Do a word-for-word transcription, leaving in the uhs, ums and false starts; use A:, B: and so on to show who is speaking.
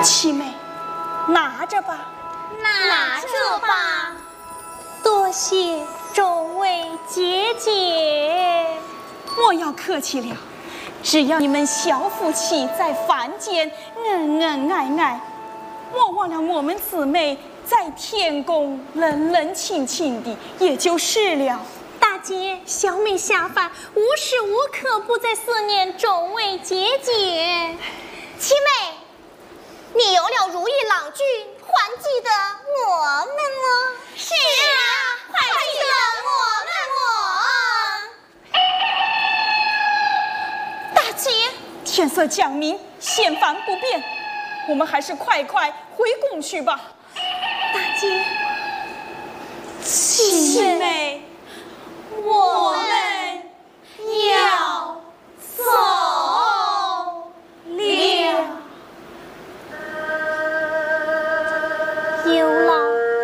A: 七妹，拿着吧，
B: 拿着吧。
C: 多谢众位姐姐，
A: 莫要客气了。只要你们小夫妻在凡间恩恩爱爱，莫忘了我们姊妹在天宫冷冷清清的，也就是了。
C: 大姐，小妹下凡无时无刻不在思念众位姐姐。
B: 七妹，你有了如意郎君，还记得我们吗？是啊，还记得我们我。
A: 大姐，天色将明，仙凡不便，我们还是快快回宫去吧。
C: 大姐，
A: 七妹，
B: 我们要走了。
C: 有劳